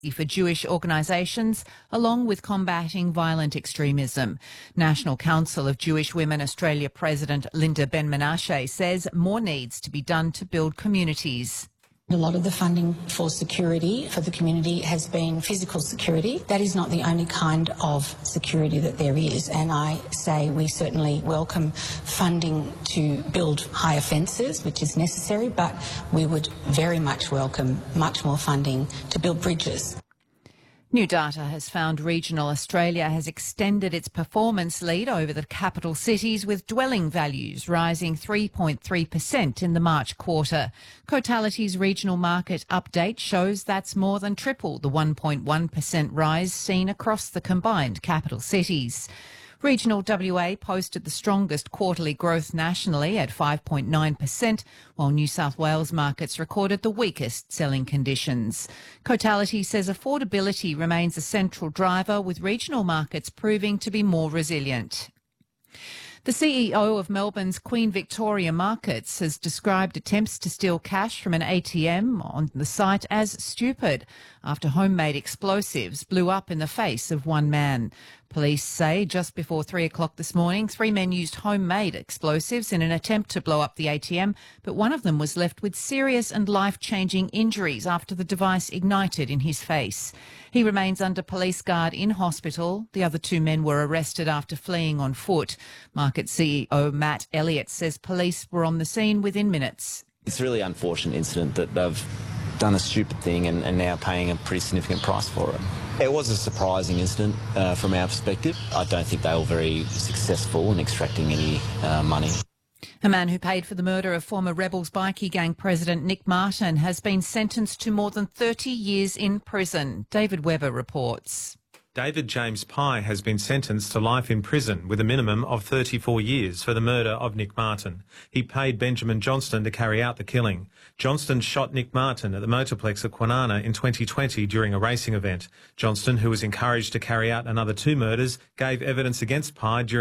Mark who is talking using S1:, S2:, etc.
S1: for Jewish organisations, along with combating violent extremism. National Council of Jewish Women Australia President Linda Ben-Menashe says more needs to be done to build communities.
S2: A lot of the funding for security for the community has been physical security. That is not the only kind of security that there is, and I say we certainly welcome funding to build higher fences, which is necessary, but we would very much welcome much more funding to build bridges.
S1: New data has found regional Australia has extended its performance lead over the capital cities, with dwelling values rising 3.3% in the March quarter. Cotality's regional market update shows that's more than triple the 1.1% rise seen across the combined capital cities. Regional WA posted the strongest quarterly growth nationally at 5.9%, while New South Wales markets recorded the weakest selling conditions. Cotality says affordability remains a central driver, with regional markets proving to be more resilient. The CEO of Melbourne's Queen Victoria Markets has described attempts to steal cash from an ATM on the site as stupid after homemade explosives blew up in the face of one man. Police say just before 3 o'clock this morning, 3 men used homemade explosives in an attempt to blow up the ATM, but one of them was left with serious and life-changing injuries after the device ignited in his face. He remains under police guard in hospital. The other 2 men were arrested after fleeing on foot. Market CEO Matt Elliott says police were on the scene within minutes.
S3: It's a really unfortunate incident that they've done a stupid thing and now paying a pretty significant price for it. It was a surprising incident from our perspective. I don't think they were very successful in extracting any money.
S1: A man who paid for the murder of former Rebels bikie gang president Nick Martin has been sentenced to more than 30 years in prison. David Webber reports.
S4: David James Pye has been sentenced to life in prison with a minimum of 34 years for the murder of Nick Martin. He paid Benjamin Johnston to carry out the killing. Johnston shot Nick Martin at the Motorplex of Kwinana in 2020 during a racing event. Johnston, who was encouraged to carry out another 2 murders, gave evidence against Pye during